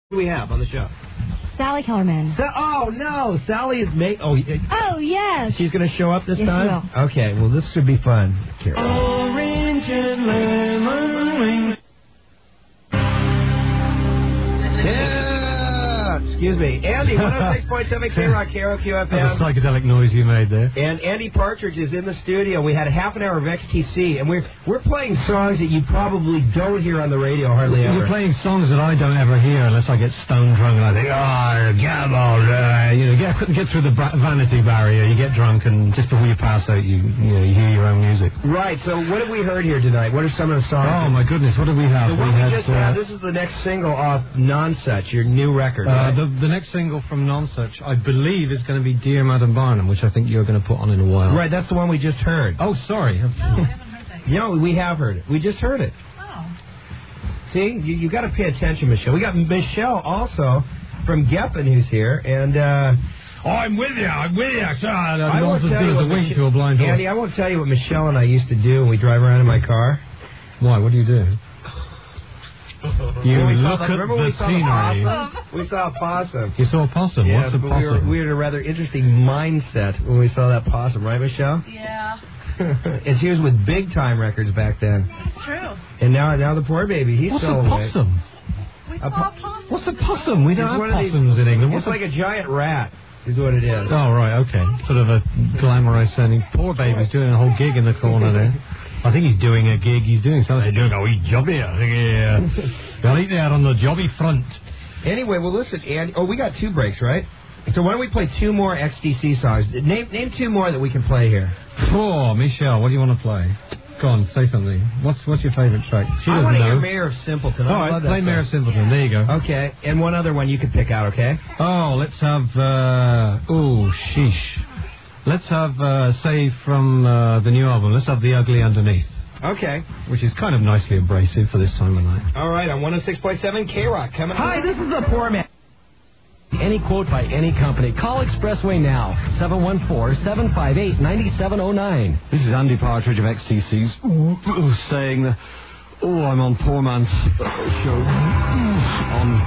Who do we have on the show? Sally Kellerman. Oh, no. Sally is Oh, yes. She's going to show up this time? Yes, she will. Okay, well, this should be fun. Orange and lemon wings. Excuse me. Andy, 106.7 K-Rock, KROQ-FM. That's a psychedelic noise you made there. And Andy Partridge is in the studio. We had a half an hour of XTC, and we're playing songs that you probably don't hear on the radio hardly ever. You're playing songs that I don't ever hear unless I get stone drunk and I think, get through the vanity barrier. You get drunk, and just before you pass out, you hear your own music. Right, so what have we heard here tonight? What are some of the songs? Oh, my goodness, what do we have? The one we just had, this is the next single off Nonsuch, your new record, right? The next single from Nonsuch, I believe, is going to be Dear Madam Barnum, which I think you're going to put on in a while. Right, that's the one we just heard. Oh, sorry. No, I haven't heard that yet. No, we have heard it. We just heard it. Oh. See, you got to pay attention, Michelle. We got Michelle also from Geffen who's here, and I'm with you. I won't tell you what to a blind horse. Andy, I won't tell you what Michelle and I used to do when we drive around in my car. Why? What do you do? You look at remember the scenery. We saw a possum. You saw a possum? Yes, What's a possum? we were in a rather interesting mindset when we saw that possum, right, Michelle? Yeah. And she was with Big Time Records back then. It's true. And now the poor baby, he's What's still a away. possum? We saw a possum. What's a possum? We don't It's have one of these- possums in England. It's like a giant rat, is what it is. Oh, right, okay. Sort of a glamorized sounding. Poor baby's doing a whole gig in the corner there. I think he's doing a gig. He's doing something. He's doing a wee jobby. I think right there on the jobby front. Anyway, well, listen, Andy. Oh, we got 2 breaks, right? So why don't we play 2 more XTC songs? Name 2 more that we can play here. Oh, Michelle, what do you want to play? Go on, say something. What's your favorite track? She I doesn't want to know. hear Mayor of Simpleton. All I right, love that play song. Mayor of Simpleton. There you go. Okay, and one other one you could pick out, okay? Oh, let's have, sheesh. Let's have, say, from the new album, let's have The Ugly Underneath. Okay. Which is kind of nicely abrasive for this time of night. All right, on 106.7 K-Rock coming up. Hi, this is the Poor Man. Any quote by any company. Call Expressway now. 714-758-9709. This is Andy Partridge of XTC's saying that, I'm on Poor Man's show on